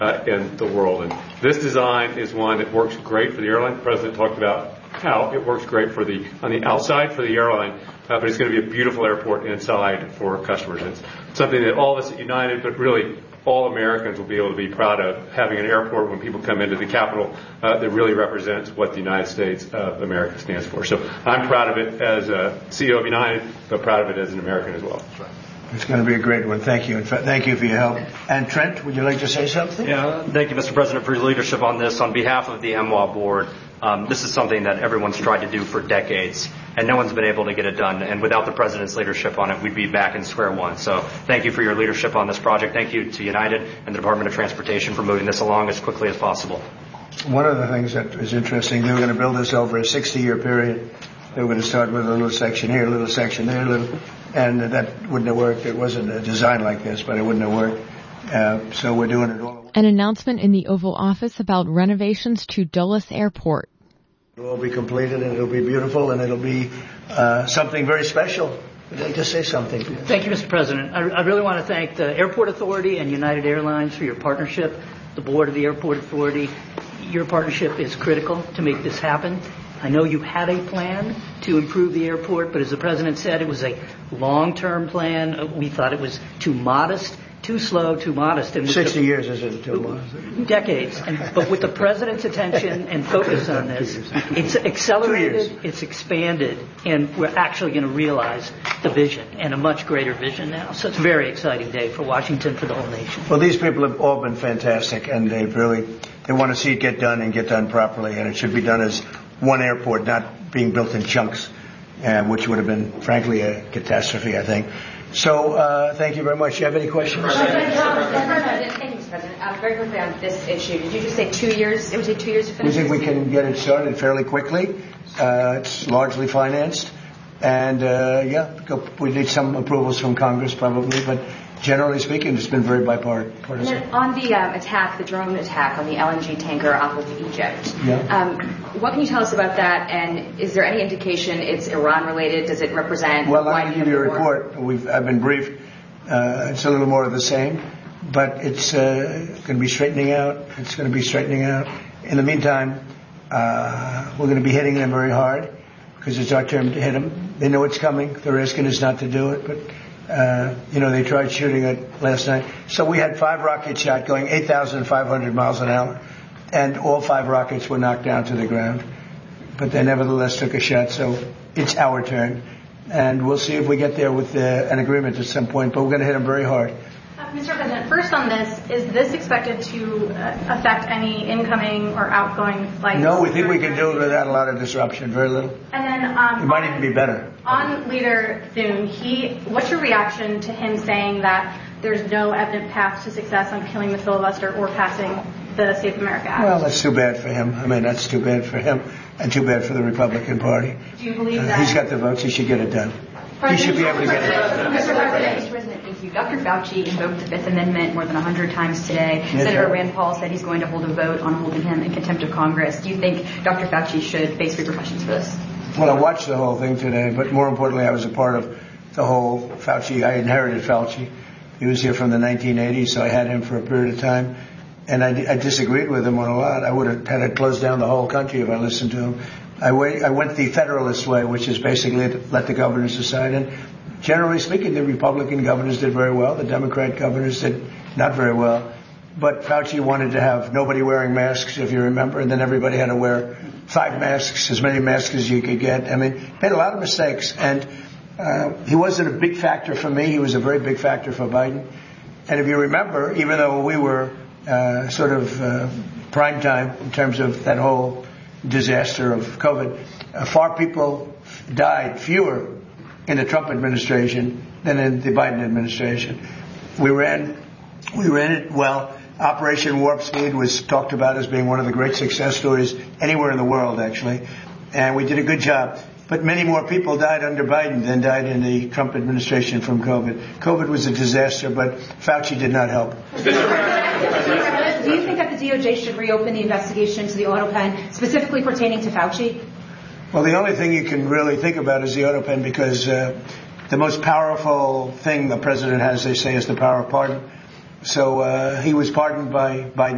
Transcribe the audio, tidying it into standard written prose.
in the world. And this design is one that works great for the airline. The president talked about how it works great for on the outside for the airline, but it's going to be a beautiful airport inside for customers. It's something that all of us at United, but really all Americans will be able to be proud of, having an airport when people come into the Capitol that really represents what the United States of America stands for. So I'm proud of it as a CEO of United, but proud of it as an American as well. It's going to be a great one. Thank you. Thank you for your help. And Trent, would you like to say something? Yeah, thank you, Mr. President, for your leadership on this. On behalf of the MWA board, this is something that everyone's tried to do for decades, and no one's been able to get it done. And without the president's leadership on it, we'd be back in square one. So thank you for your leadership on this project. Thank you to United and the Department of Transportation for moving this along as quickly as possible. One of the things that is interesting, they were going to build this over a 60-year period. They were going to start with a little section here, a little section there, and that wouldn't have worked. It wasn't a design like this, but it wouldn't have worked. So we're doing it all at once. An announcement in the Oval Office about renovations to Dulles Airport. It will be completed, and it'll be beautiful, and it'll be something very special. I'd like to say something. Thank you, Mr. President. I really want to thank the Airport Authority and United Airlines for your partnership, the board of the Airport Authority. Your partnership is critical to make this happen. I know you had a plan to improve the airport, but as the president said, it was a long-term plan. We thought it was too modest, too slow, too modest. And 60 years isn't too modest. Decades. But with the president's attention and focus on this, it's accelerated, it's expanded, and we're actually going to realize the vision, and a much greater vision now. So it's a very exciting day for Washington, for the whole nation. Well, these people have all been fantastic, and they want to see it get done and get done properly, and it should be done as one airport, not being built in chunks, which would have been, frankly, a catastrophe, I think. So, thank you very much. Do you have any questions? Thank you, Mr. President. Very quickly on this issue, did you just say 2 years? It would take 2 years to finish? We think we can get it started fairly quickly. It's largely financed. And, we need some approvals from Congress probably, but generally speaking, it's been very bipartisan. And then on the drone attack on the LNG tanker off of Egypt, what can you tell us about that? And is there any indication it's Iran-related? Does it represent? Well, I can give you a report. I've been briefed. It's a little more of the same, but it's going to be straightening out. It's going to be straightening out. In the meantime, we're going to be hitting them very hard because it's our turn to hit them. They know it's coming. The risk is not to do it, but they tried shooting it last night. So we had 5 rockets shot going 8,500 miles an hour, and all 5 rockets were knocked down to the ground. But they nevertheless took a shot, so it's our turn. And we'll see if we get there with an agreement at some point, but we're going to hit them very hard. Mr. President, first on this, is this expected to affect any incoming or outgoing flights? No, we think we can do it without a lot of disruption, very little. And then it might even be better. On Leader Thune, what's your reaction to him saying that there's no evident path to success on killing the filibuster or passing the Safe America Act? Well, that's too bad for him. That's too bad for him and too bad for the Republican Party. Do you believe that? He's got the votes. He should get it done. He should be able to get it done. Mr. President, thank you. Dr. Fauci invoked the Fifth Amendment more than 100 times today. Senator Rand Paul said he's going to hold a vote on holding him in contempt of Congress. Do you think Dr. Fauci should face repercussions for this? Well, I watched the whole thing today, but more importantly, I was a part of the whole Fauci. I inherited Fauci. He was here from the 1980s, so I had him for a period of time. And I disagreed with him on a lot. I would have had to close down the whole country if I listened to him. I went the Federalist way, which is basically let the governors decide. And generally speaking, the Republican governors did very well. The Democrat governors did not very well. But Fauci wanted to have nobody wearing masks, if you remember, and then everybody had to wear 5 masks, as many masks as you could get. Made a lot of mistakes. And he wasn't a big factor for me. He was a very big factor for Biden. And if you remember, even though we were prime time in terms of that whole disaster of COVID, fewer in the Trump administration than in the Biden administration. We ran it well. Operation Warp Speed was talked about as being one of the great success stories anywhere in the world, actually. And we did a good job. But many more people died under Biden than died in the Trump administration from COVID. COVID was a disaster, but Fauci did not help. Do you think that the DOJ should reopen the investigation into the AutoPen, specifically pertaining to Fauci? Well, the only thing you can really think about is the AutoPen, because the most powerful thing the president has, they say, is the power of pardon. So he was pardoned by Biden.